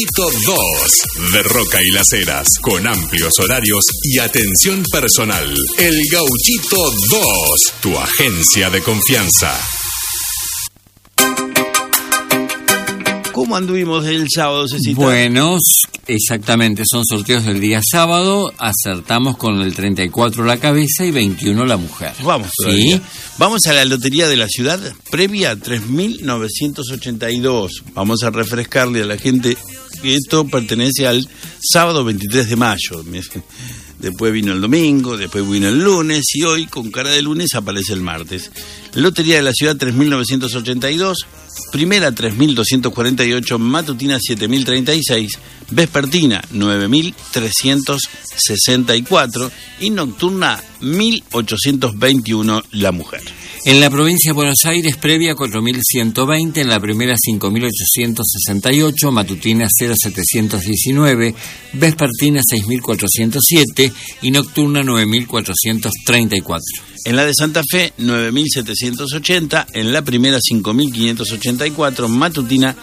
Gauchito 2 de Roca y Las Heras, con amplios horarios y atención personal. El Gauchito 2, tu agencia de confianza. ¿Cómo anduvimos el sábado, Cecita? Bueno, exactamente, son sorteos del día sábado. Acertamos con el 34 la cabeza y 21 la mujer. Vamos todavía. ¿Sí? Vamos a la lotería de la ciudad, previa 3.982. Vamos a refrescarle a la gente que esto pertenece al sábado 23 de mayo. Después vino el domingo, después vino el lunes y hoy, con cara de lunes, aparece el martes. Lotería de la ciudad 3.982, primera 3.248, matutina 7.036, vespertina 9.364 y nocturna 1.821 la mujer. En la provincia de Buenos Aires, previa 4.120, en la primera 5.868, matutina 0.719, vespertina 6.407 y nocturna 9.434. En la de Santa Fe, 9.780, en la primera 5.584, matutina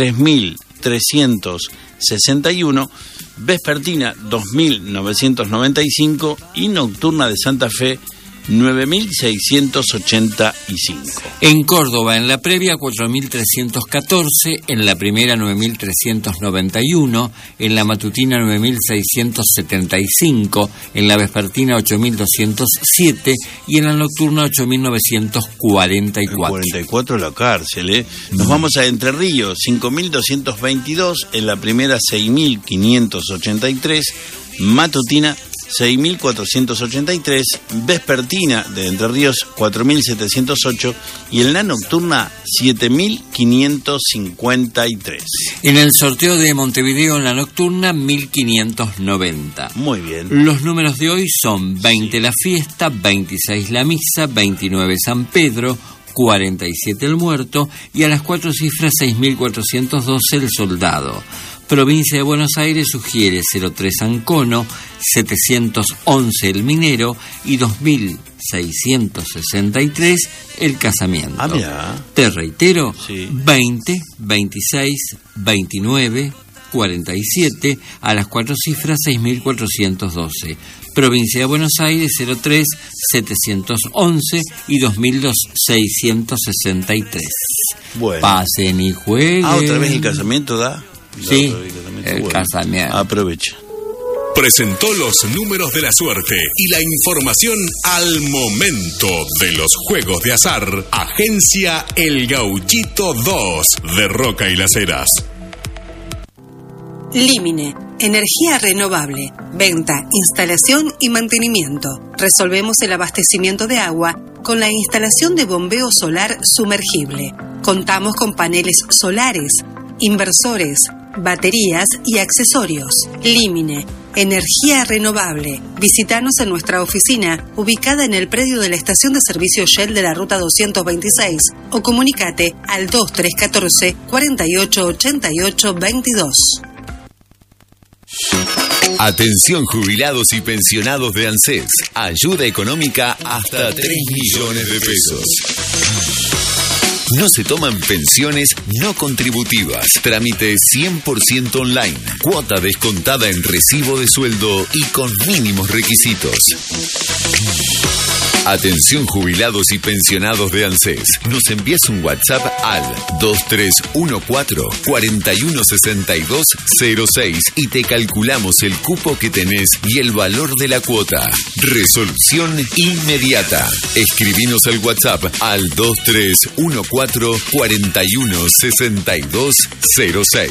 3.361, vespertina 2.995 y nocturna de Santa Fe 9.685. En Córdoba, en la previa 4.314, en la primera 9.391, en la matutina 9.675, en la vespertina 8.207 y en la nocturna 8.944. 44 la cárcel, ¿eh? Nos vamos a Entre Ríos, 5.222, en la primera 6.583, matutina 6.483, vespertina de Entre Ríos 4.708 y en la nocturna 7.553. En el sorteo de Montevideo en la nocturna 1.590. Muy bien. Los números de hoy son 20 la fiesta, 26 la misa, 29 San Pedro, 47 el muerto y a las 4 cifras 6.412 el soldado. Provincia de Buenos Aires sugiere 03 Ancono, 711 el minero y 2.663 el casamiento. Ah, mira. Te reitero, Sí. 20, 26, 29, 47, a las 4 cifras 6.412. Provincia de Buenos Aires 03, 711 y 2.663. Bueno. Pasen y jueguen. Ah, otra vez el casamiento da. Sí, Otra vez el bueno. casamiento. Aprovecha. Presentó los números de la suerte y la información al momento de los juegos de azar. Agencia El Gauchito 2 de Roca y Las Heras. Límine, energía renovable, venta, instalación y mantenimiento. Resolvemos el abastecimiento de agua con la instalación de bombeo solar sumergible. Contamos con paneles solares, inversores, baterías y accesorios. Límine, energía renovable. Visítanos en nuestra oficina, ubicada en el predio de la estación de servicio Shell de la ruta 226, o comunicate al 2314 4888 22. Atención jubilados y pensionados de ANSES. Ayuda económica hasta 3 millones de pesos. No se toman pensiones no contributivas. Trámite 100% online. Cuota descontada en recibo de sueldo y con mínimos requisitos. Atención jubilados y pensionados de ANSES. Nos envías un WhatsApp al 2314-416206 y te calculamos el cupo que tenés y el valor de la cuota. Resolución inmediata. Escribinos al WhatsApp al 2314-416206.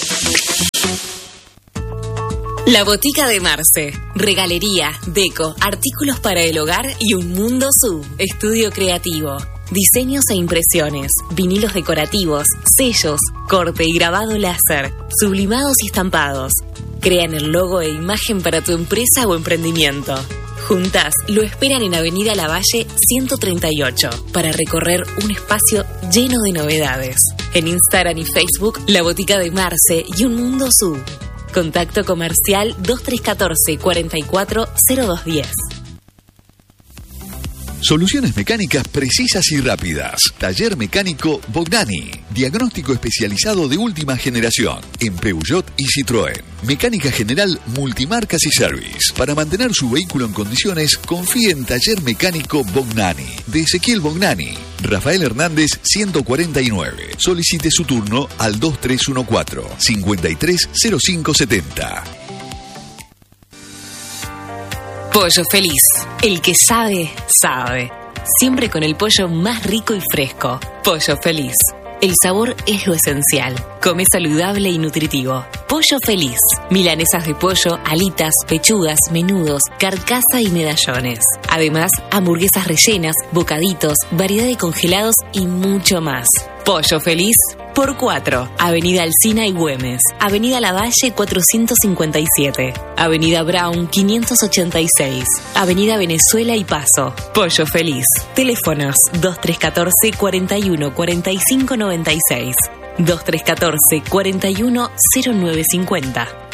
La Botica de Marce. Regalería, deco, artículos para el hogar y un mundo sub. Estudio creativo. Diseños e impresiones. Vinilos decorativos. Sellos. Corte y grabado láser. Sublimados y estampados. Crean el logo e imagen para tu empresa o emprendimiento. Juntas lo esperan en Avenida Lavalle 138 para recorrer un espacio lleno de novedades. En Instagram y Facebook, La Botica de Marce y un mundo sub. Contacto comercial 2314 440210. Soluciones mecánicas precisas y rápidas. Taller Mecánico Bognani. Diagnóstico especializado de última generación en Peugeot y Citroën. Mecánica general, multimarcas y service. Para mantener su vehículo en condiciones, confíe en Taller Mecánico Bognani. De Ezequiel Bognani. Rafael Hernández 149. Solicite su turno al 2314-530570. Pollo Feliz. El que sabe, sabe. Siempre con el pollo más rico y fresco. Pollo Feliz. El sabor es lo esencial. Come saludable y nutritivo. Pollo Feliz. Milanesas de pollo, alitas, pechugas, menudos, carcasa y medallones. Además, hamburguesas rellenas, bocaditos, variedad de congelados y mucho más. Pollo Feliz por 4. Avenida Alsina y Güemes. Avenida Lavalle 457. Avenida Brown 586. Avenida Venezuela y Paso. Pollo Feliz. Teléfonos 2314 41 45 96. 2314 41 0950.